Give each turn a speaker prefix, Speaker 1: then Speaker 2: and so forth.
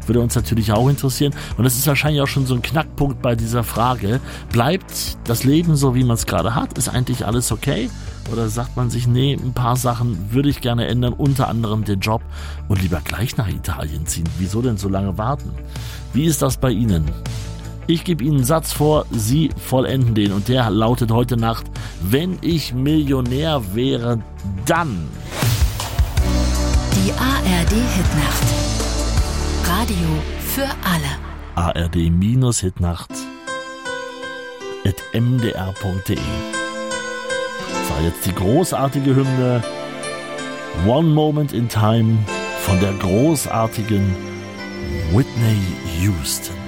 Speaker 1: Würde uns natürlich auch interessieren. Und das ist wahrscheinlich auch schon so ein Knackpunkt bei dieser Frage. Bleibt das Leben so, wie man es gerade hat? Ist eigentlich alles okay? Oder sagt man sich, nee, ein paar Sachen würde ich gerne ändern, unter anderem den Job und lieber gleich nach Italien ziehen? Wieso denn so lange warten? Wie ist das bei Ihnen? Ich gebe Ihnen einen Satz vor, Sie vollenden den und der lautet heute Nacht: Wenn ich Millionär wäre, dann...
Speaker 2: Die ARD-Hitnacht. Radio für alle.
Speaker 1: ARD-Hitnacht @mdr.de. So, jetzt die großartige Hymne One Moment in Time von der großartigen Whitney Houston.